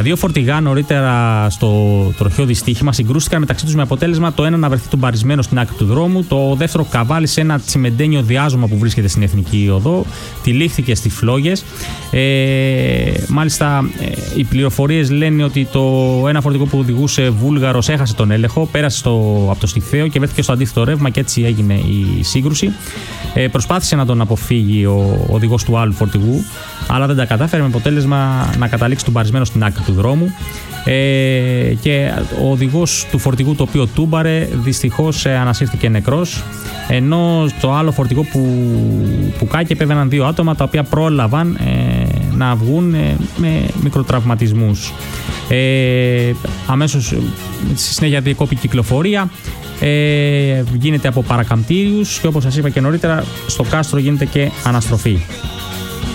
Τα δύο φορτηγά νωρίτερα στο τροχαίο δυστύχημα συγκρούστηκαν μεταξύ τους με αποτέλεσμα το ένα να βρεθεί τουμπαρισμένο στην άκρη του δρόμου, το δεύτερο καβάλι σε ένα τσιμεντένιο διάζωμα που βρίσκεται στην Εθνική Οδό, τυλίχθηκε στις φλόγες. Μάλιστα, οι πληροφορίες λένε ότι το ένα φορτηγό που οδηγούσε Βούλγαρος έχασε τον έλεγχο, πέρασε από το στιθαίο και βρέθηκε στο αντίθετο ρεύμα και έτσι έγινε η σύγκρουση. Προσπάθησε να τον αποφύγει ο οδηγός του άλλου φορτηγού, αλλά δεν τα κατάφερε, με αποτέλεσμα να καταλήξει τουμπαρισμένο στην άκρη του δρόμου. Και ο οδηγός του φορτηγού το οποίο τούμπαρε δυστυχώς ανασύρθηκε νεκρός, ενώ το άλλο φορτηγό που κάκε επέβαιναν δύο άτομα τα οποία πρόλαβαν να βγουν με μικροτραυματισμούς. Αμέσως στη συνέχεια διεκόπη κυκλοφορία, γίνεται από παρακαμπτήριους και όπως σας είπα και νωρίτερα στο κάστρο γίνεται και αναστροφή.